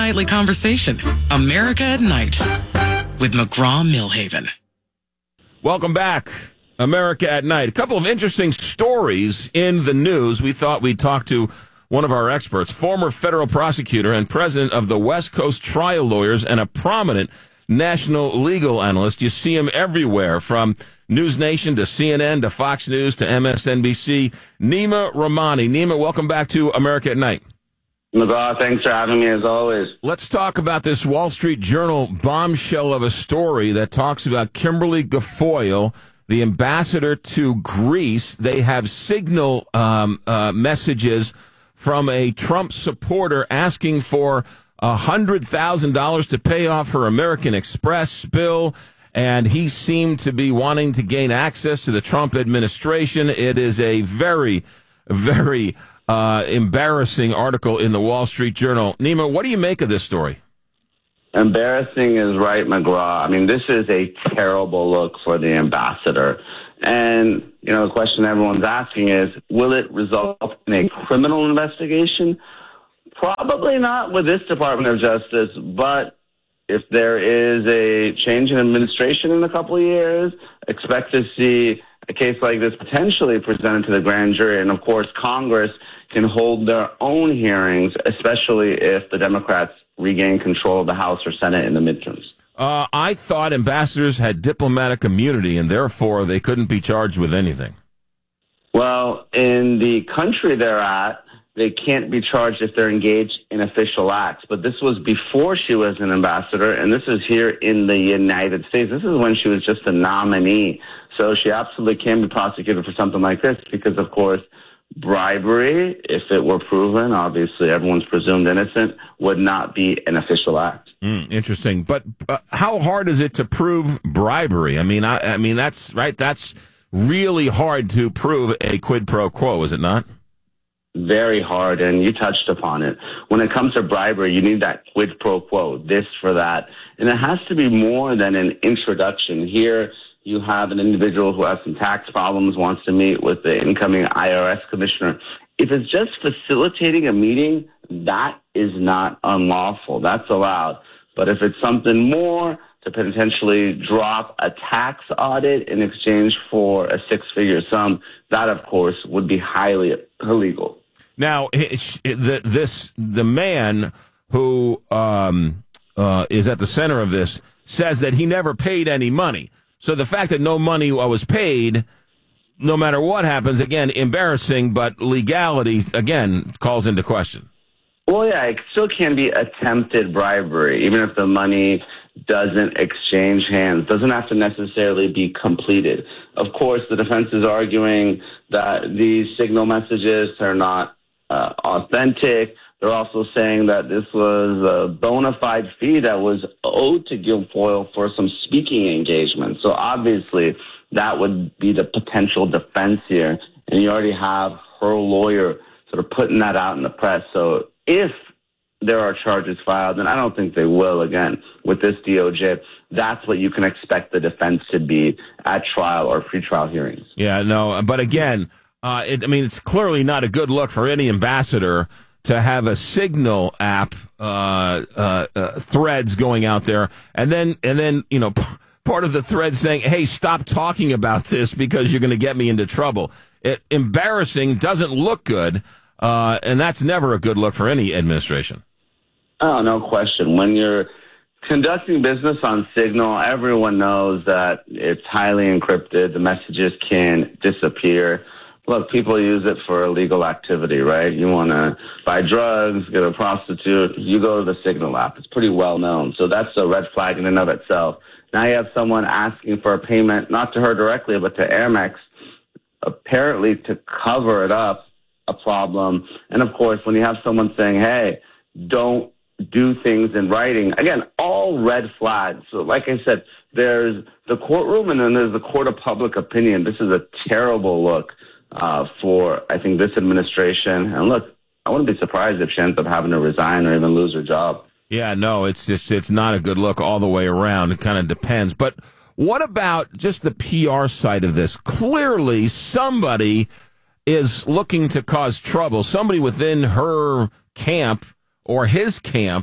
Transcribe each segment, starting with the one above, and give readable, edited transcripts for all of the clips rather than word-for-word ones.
nightly conversation. America at Night with McGraw-Milhaven. Welcome back. America at Night. A couple of interesting stories in the news. We thought we'd talk to one of our experts, former federal prosecutor and president of the West Coast Trial Lawyers and a prominent national legal analyst. You see him everywhere, from News Nation to CNN to Fox News to MSNBC. Nima Rahmani. Nima, welcome back to America at Night. McGraw, thanks for having me as always. Let's talk about this Wall Street Journal bombshell of a story that talks about Kimberly Guilfoyle, the ambassador to Greece. They have signal messages from a Trump supporter asking for $100,000 to pay off her American Express bill, and he seemed to be wanting to gain access to the Trump administration. It is a very, very embarrassing article in the Wall Street Journal. Nima, what do you make of this story? Embarrassing is right, McGraw. I mean, this is a terrible look for the ambassador. And, you know, the question everyone's asking is, will it result in a criminal investigation? Probably not with this Department of Justice, but if there is a change in administration in a couple of years, expect to see a case like this potentially presented to the grand jury. And, of course, Congress can hold their own hearings, especially if the Democrats regain control of the House or Senate in the midterms. I thought ambassadors had diplomatic immunity, and therefore they couldn't be charged with anything. Well, in the country they're at, they can't be charged if they're engaged in official acts. But this was before she was an ambassador, and this is here in the United States. This is when she was just a nominee. So she absolutely can be prosecuted for something like this because, of course, bribery, if it were proven, obviously everyone's presumed innocent, would not be an official act. Interesting. But how hard is it to prove bribery? I mean, that's right. That's really hard to prove a quid pro quo, is it not? Very hard, and you touched upon it. When it comes to bribery, you need that quid pro quo, this for that. And it has to be more than an introduction. Here, you have an individual who has some tax problems, wants to meet with the incoming IRS commissioner. If it's just facilitating a meeting, that is not unlawful. That's allowed. But if it's something more, to potentially drop a tax audit in exchange for a six-figure sum, that, of course, would be highly illegal. Now, the man who is at the center of this says that he never paid any money. So the fact that no money was paid, no matter what happens, again, embarrassing, but legality, again, calls into question. Well, yeah, it still can be attempted bribery, even if the money doesn't exchange hands, doesn't have to necessarily be completed. Of course, the defense is arguing that these signal messages are not authentic. They're also saying that this was a bona fide fee that was owed to Guilfoyle for some speaking engagement. So obviously, that would be the potential defense here. And you already have her lawyer sort of putting that out in the press. So if there are charges filed, and I don't think they will, again, with this DOJ, that's what you can expect the defense to be at trial or pretrial hearings. Yeah, no, but again, it's clearly not a good look for any ambassador to have a Signal app threads going out there, and then part of the thread saying, "Hey, stop talking about this because you're going to get me into trouble." Embarrassing, doesn't look good, and that's never a good look for any administration. Oh, no question. When you're conducting business on Signal, everyone knows that it's highly encrypted. The messages can disappear. Look, people use it for illegal activity, right? You want to buy drugs, get a prostitute, you go to the Signal app. It's pretty well known. So that's a red flag in and of itself. Now you have someone asking for a payment, not to her directly, but to Amex, apparently to cover it up, a problem. And of course, when you have someone saying, hey, don't do things in writing, again, all red flags. So like I said, there's the courtroom and then there's the court of public opinion. This is a terrible look for, I think, this administration. And look, I wouldn't be surprised if she ends up having to resign or even lose her job. Yeah, no, it's not a good look all the way around. It kind of depends. But what about just the PR side of this? Clearly, somebody is looking to cause trouble. Somebody within her camp or his camp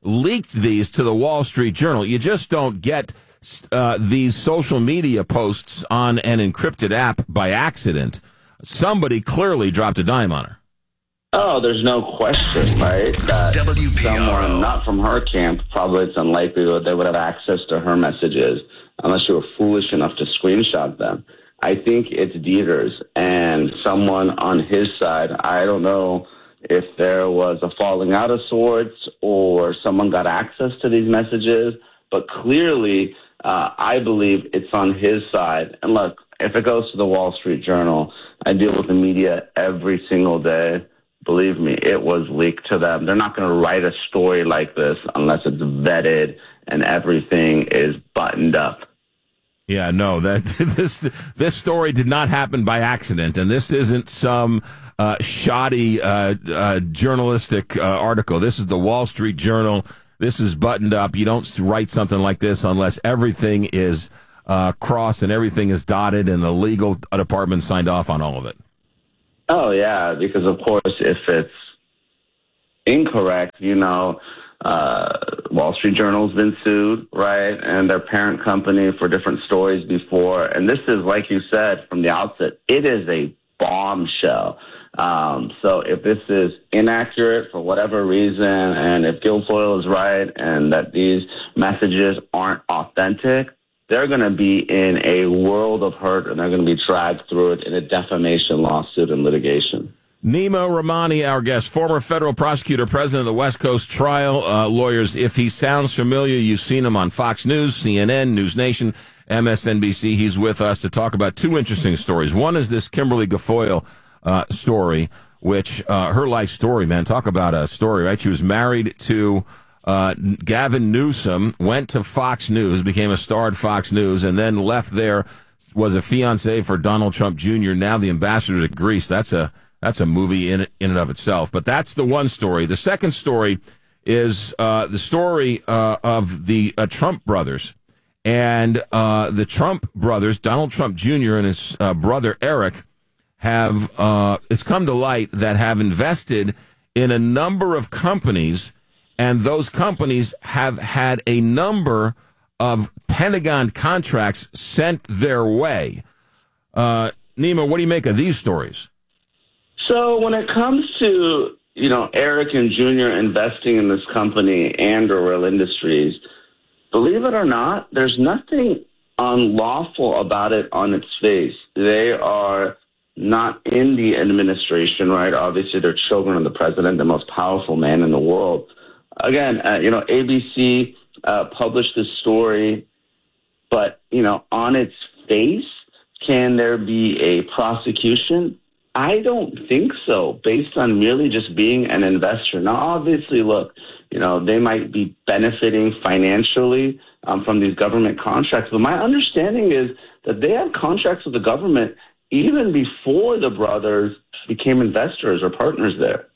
leaked these to the Wall Street Journal. You just don't get these social media posts on an encrypted app by accident. Somebody clearly dropped a dime on her. Oh, there's no question, right? That someone not from her camp, probably it's unlikely that they would have access to her messages unless you were foolish enough to screenshot them. I think it's Dieter's and someone on his side. I don't know if there was a falling out of sorts or someone got access to these messages, but clearly I believe it's on his side. And look, if it goes to the Wall Street Journal, I deal with the media every single day. Believe me, it was leaked to them. They're not going to write a story like this unless it's vetted and everything is buttoned up. Yeah, no, that this story did not happen by accident, and this isn't some shoddy journalistic article. This is the Wall Street Journal. This is buttoned up. You don't write something like this unless everything is crossed and everything is dotted and the legal department signed off on all of it. Oh, yeah, because, of course, if it's incorrect, Wall Street Journal's been sued, right, and their parent company for different stories before. And this is, like you said from the outset, it is a bombshell. So if this is inaccurate for whatever reason, and if Guilfoyle is right and that these messages aren't authentic, they're going to be in a world of hurt, and they're going to be dragged through it in a defamation lawsuit and litigation. Nima Rahmani, our guest, former federal prosecutor, president of the West Coast Trial Lawyers. If he sounds familiar, you've seen him on Fox News, CNN, News Nation, MSNBC. He's with us to talk about two interesting stories. One is this Kimberly Guilfoyle story, which her life story, man, talk about a story, right? She was married to Gavin Newsom, went to Fox News, became a star at Fox News, and then left there, was a fiancé for Donald Trump Jr., now the ambassador to Greece. That's a movie in and of itself. But that's the one story. The second story is the story of the Trump brothers. And the Trump brothers, Donald Trump Jr. and his brother Eric, have it's come to light that have invested in a number of companies, and those companies have had a number of Pentagon contracts sent their way. Nima, what do you make of these stories? So when it comes to, Eric and Junior investing in this company Anduril Industries, believe it or not, there's nothing unlawful about it on its face. They are not in the administration, right? Obviously, they're children of the president, the most powerful man in the world. Again, ABC published this story, but, on its face, can there be a prosecution? I don't think so, based on really just being an investor. Now, obviously, look, they might be benefiting financially from these government contracts, but my understanding is that they have contracts with the government even before the brothers became investors or partners there.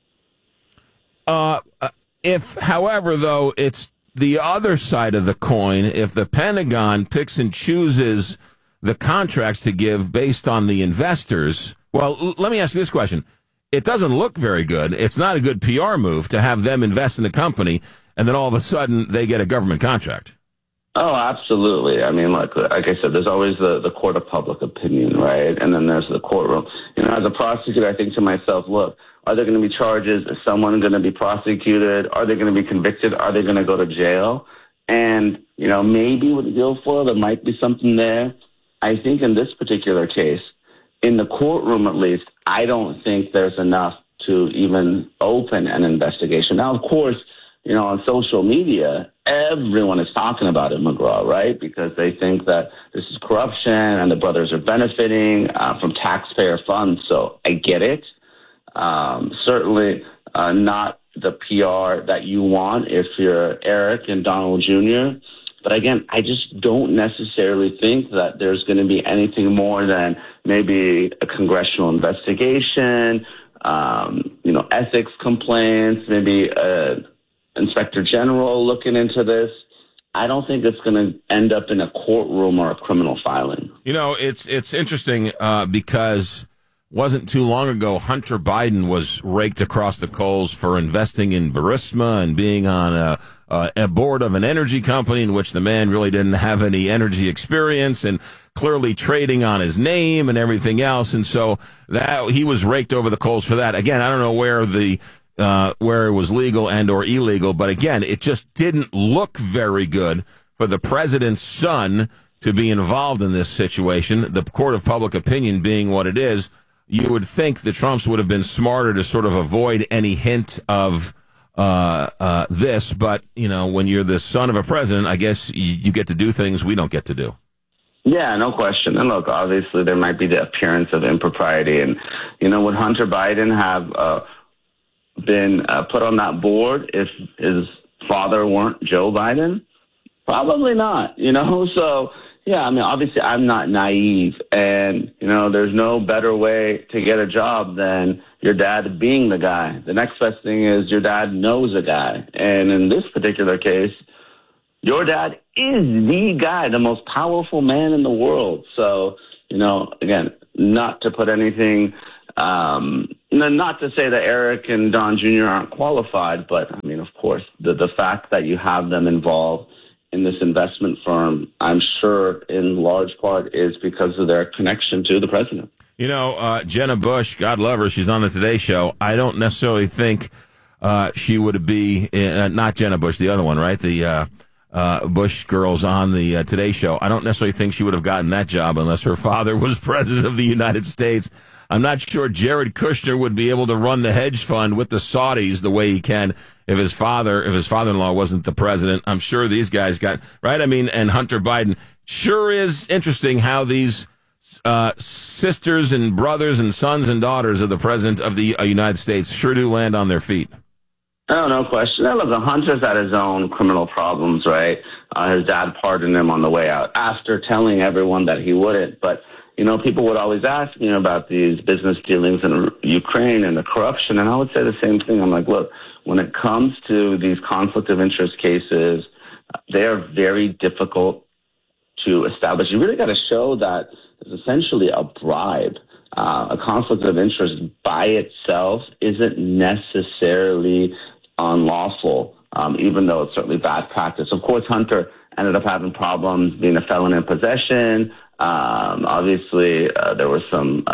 However, though, it's the other side of the coin. If the Pentagon picks and chooses the contracts to give based on the investors, well, let me ask you this question. It doesn't look very good. It's not a good PR move to have them invest in the company, and then all of a sudden they get a government contract. Oh, absolutely. I mean, like I said, there's always the court of public opinion, right? And then there's the courtroom. As a prosecutor, I think to myself, look, are there going to be charges? Is someone going to be prosecuted? Are they going to be convicted? Are they going to go to jail? And, maybe with Guilfoyle, there might be something there. I think in this particular case, in the courtroom at least, I don't think there's enough to even open an investigation. Now, of course, on social media, everyone is talking about it, McGraw, right? Because they think that this is corruption and the brothers are benefiting from taxpayer funds. So I get it. Certainly not the PR that you want if you're Eric and Donald Jr. But again, I just don't necessarily think that there's going to be anything more than maybe a congressional investigation, ethics complaints, maybe Inspector General looking into this. I don't think it's going to end up in a courtroom or a criminal filing. It's interesting because wasn't too long ago, Hunter Biden was raked across the coals for investing in Burisma and being on a board of an energy company in which the man really didn't have any energy experience and clearly trading on his name and everything else. And so that he was raked over the coals for that. Again, I don't know where it was legal and or illegal, but again, it just didn't look very good for the president's son to be involved in this situation. The court of public opinion being what it is, you would think the Trumps would have been smarter to sort of avoid any hint of this. But, you know, when you're the son of a president, I guess you get to do things we don't get to do. Yeah, no question. And look, obviously there might be the appearance of impropriety. And, you know, would Hunter Biden have been put on that board if his father weren't Joe Biden? Probably not, you know? So, yeah, I mean, obviously I'm not naive. And, you know, there's no better way to get a job than your dad being the guy. The next best thing is your dad knows a guy. And in this particular case, your dad is the guy, the most powerful man in the world. So, you know, again, not to put anything, not to say that Eric and Don Jr. aren't qualified, but, I mean, of course, the fact that you have them involved in this investment firm, I'm sure in large part is because of their connection to the president. You know, Jenna Bush, God love her, she's on the Today Show. I don't necessarily think she would be, not Jenna Bush, the other one, right? The Bush girls on the Today Show. I don't necessarily think she would have gotten that job unless her father was president of the United States. I'm not sure Jared Kushner would be able to run the hedge fund with the Saudis the way he can if his father-in-law wasn't the president. I'm sure these guys got, right? I mean, and Hunter Biden. Sure is interesting how these sisters and brothers and sons and daughters of the president of the United States sure do land on their feet. Oh, no question. Look, the Hunter's had his own criminal problems, right? His dad pardoned him on the way out after telling everyone that he wouldn't. But, you know, people would always ask me about these business dealings in Ukraine and the corruption, and I would say the same thing. I'm like, look, when it comes to these conflict of interest cases, they are very difficult to establish. You really got to show that it's essentially a bribe. A conflict of interest by itself isn't necessarily unlawful, even though it's certainly bad practice. Of course, Hunter ended up having problems being a felon in possession. Obviously, there were some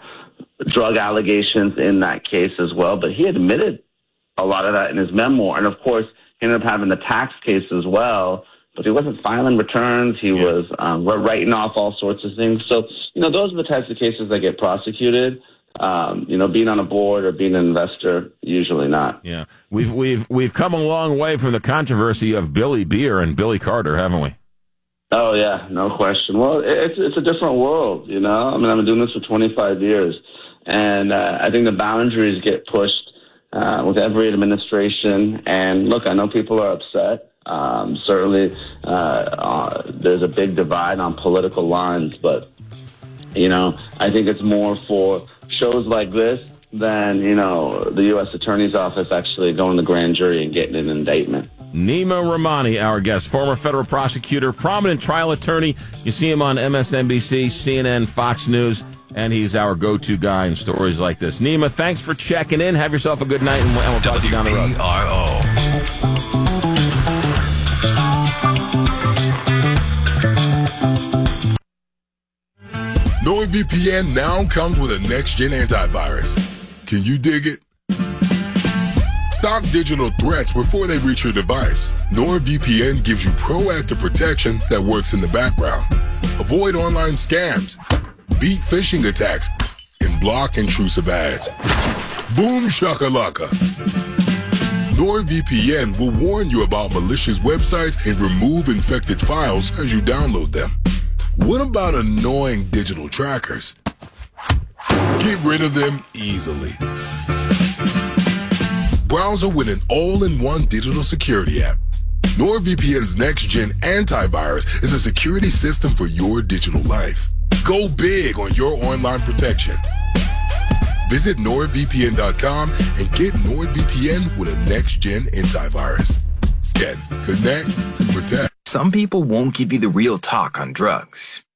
drug allegations in that case as well, but he admitted a lot of that in his memoir. And, of course, he ended up having the tax case as well, but he wasn't filing returns. He was writing off all sorts of things. So, you know, those are the types of cases that get prosecuted. You know, being on a board or being an investor, usually not. Yeah, we've come a long way from the controversy of Billy Beer and Billy Carter, haven't we? Oh yeah, no question. Well, it's a different world, you know. I mean, I've been doing this for 25 years, and I think the boundaries get pushed with every administration. And look, I know people are upset. Certainly, there's a big divide on political lines, but you know, I think it's more for shows like this than, you know, the U.S. Attorney's Office actually going to the grand jury and getting an indictment. Nima Rahmani, our guest, former federal prosecutor, prominent trial attorney. You see him on MSNBC, CNN, Fox News, and he's our go-to guy in stories like this. Nima, thanks for checking in. Have yourself a good night, and we'll talk to you down the road. NordVPN now comes with a next-gen antivirus. Can you dig it? Stop digital threats before they reach your device. NordVPN gives you proactive protection that works in the background. Avoid online scams, beat phishing attacks, and block intrusive ads. Boom shakalaka. NordVPN will warn you about malicious websites and remove infected files as you download them. What about annoying digital trackers? Get rid of them easily. Browser with an all-in-one digital security app. NordVPN's next-gen antivirus is a security system for your digital life. Go big on your online protection. Visit NordVPN.com and get NordVPN with a next-gen antivirus. Get, connect, and protect. Some people won't give you the real talk on drugs.